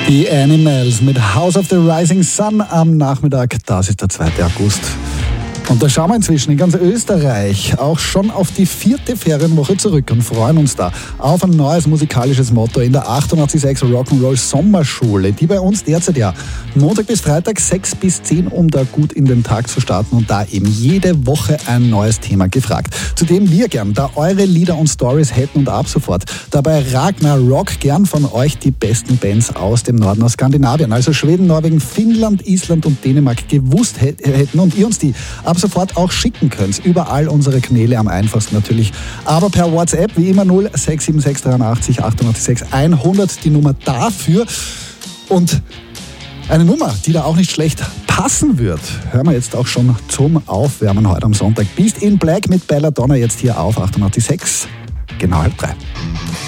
Die Animals mit House of the Rising Sun am Nachmittag. Das ist der 2. August. Und da schauen wir inzwischen in ganz Österreich auch schon auf die 4. Ferienwoche zurück und freuen uns da auf ein neues musikalisches Motto in der 88.6 Rock'n'Roll Sommerschule, die bei uns derzeit ja Montag bis Freitag 6 bis 10, um da gut in den Tag zu starten und da eben jede Woche ein neues Thema gefragt, zu dem wir gern da eure Lieder und Stories hätten und ab sofort dabei Ragnarok gern von euch die besten Bands aus dem Norden, aus Skandinavien, also Schweden, Norwegen, Finnland, Island und Dänemark gewusst hätten und ihr uns die ab sofort auch schicken könnt. Überall unsere Kanäle, am einfachsten natürlich. Aber per WhatsApp, wie immer 0676 83 886 100, die Nummer dafür. Und eine Nummer, die da auch nicht schlecht passen wird, hören wir jetzt auch schon zum Aufwärmen heute am Sonntag. Beast in Black mit Belladonna jetzt hier auf 88.6, genau 2:30.